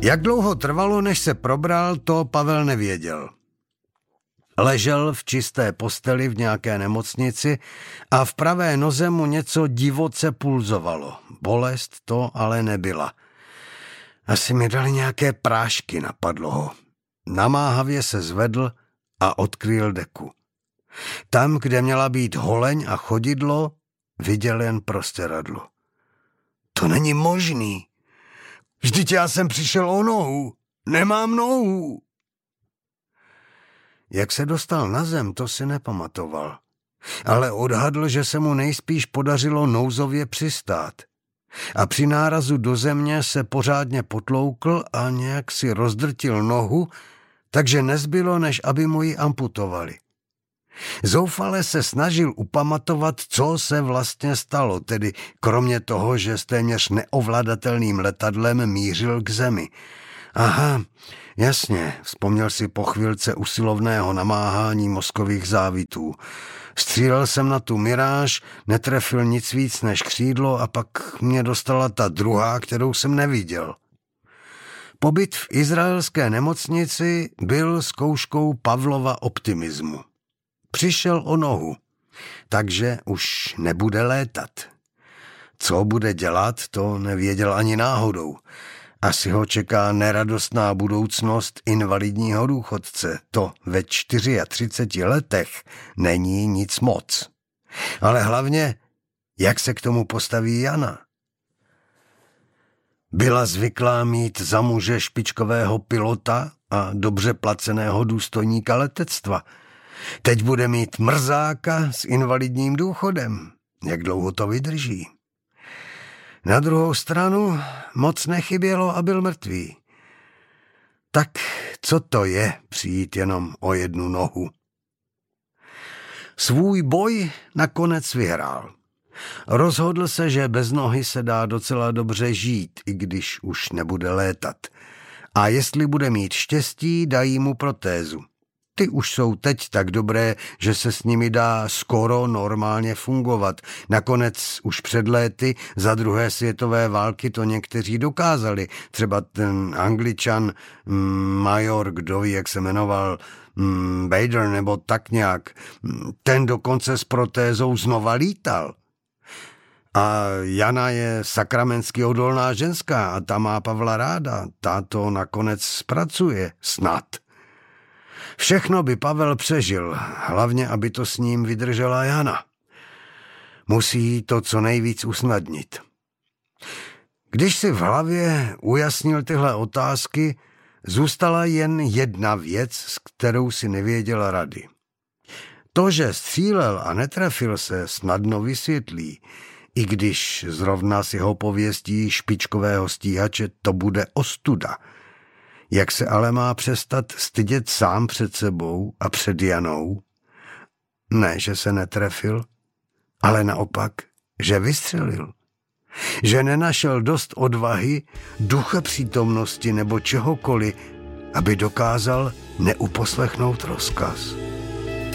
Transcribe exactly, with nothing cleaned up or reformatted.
Jak dlouho trvalo, než se probral, to Pavel nevěděl. Ležel v čisté posteli v nějaké nemocnici a v pravé noze mu něco divoce pulzovalo. Bolest to ale nebyla. Asi mi dali nějaké prášky, napadlo ho. Namáhavě se zvedl a odkryl deku. Tam, kde měla být holeň a chodidlo, viděl jen prostěradlo. To není možný. Vždyť já jsem přišel o nohu. Nemám nohu. Jak se dostal na zem, to si nepamatoval. Ale odhadl, že se mu nejspíš podařilo nouzově přistát. A při nárazu do země se pořádně potloukl a nějak si rozdrtil nohu, takže nezbylo, než aby mu ji amputovali. Zoufale se snažil upamatovat, co se vlastně stalo, tedy kromě toho, že s téměř neovladatelným letadlem mířil k zemi. Aha, jasně, vzpomněl si po chvilce usilovného namáhání mozkových závitů. Střílel jsem na tu miráž, netrefil nic víc než křídlo a pak mě dostala ta druhá, kterou jsem neviděl. Pobyt v izraelské nemocnici byl zkouškou Pavlova optimismu. Přišel o nohu, takže už nebude létat. Co bude dělat, to nevěděl ani náhodou. Asi ho čeká neradostná budoucnost invalidního důchodce. To ve třiceti čtyřech letech není nic moc. Ale hlavně, jak se k tomu postaví Jana? Byla zvyklá mít za muže špičkového pilota a dobře placeného důstojníka letectva. Teď bude mít mrzáka s invalidním důchodem. Jak dlouho to vydrží? Na druhou stranu moc nechybělo a byl mrtvý. Tak co to je přijít jenom o jednu nohu? Svůj boj nakonec vyhrál. Rozhodl se, že bez nohy se dá docela dobře žít, i když už nebude létat. A jestli bude mít štěstí, dají mu protézu. Ty už jsou teď tak dobré, že se s nimi dá skoro normálně fungovat. Nakonec už před léty za druhé světové války to někteří dokázali. Třeba ten Angličan major, kdo ví, jak se jmenoval, Bader nebo tak nějak. Ten dokonce s protézou znova lítal. A Jana je sakramensky odolná ženská a ta má Pavla ráda. Ta to nakonec zpracuje, snad. Všechno by Pavel přežil, hlavně aby to s ním vydržela Jana. Musí to co nejvíc usnadnit. Když si v hlavě ujasnil tyhle otázky, zůstala jen jedna věc, s kterou si nevěděl rady. To, že střílel a netrefil se, snadno vysvětlí, i když zrovna s jeho pověstí špičkového stíhače to bude ostuda. Jak se ale má přestat stydět sám před sebou a před Janou? Ne, že se netrefil, ale naopak, že vystřelil. Že nenašel dost odvahy, ducha přítomnosti nebo čehokoliv, aby dokázal neuposlechnout rozkaz.